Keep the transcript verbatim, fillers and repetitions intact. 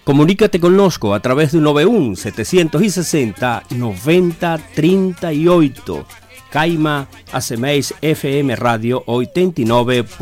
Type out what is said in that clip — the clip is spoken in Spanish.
Comunícate conosco a través do nove un sete seis zero noventa trinta e oito. Caima Aseméis F M Radio oitenta e nove